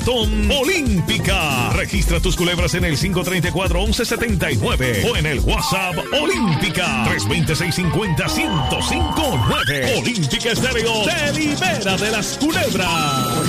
Olímpica. Registra tus culebras en el 534-1179 o en el WhatsApp Olímpica 326-50-1059. Olímpica Estéreo te libera de las culebras.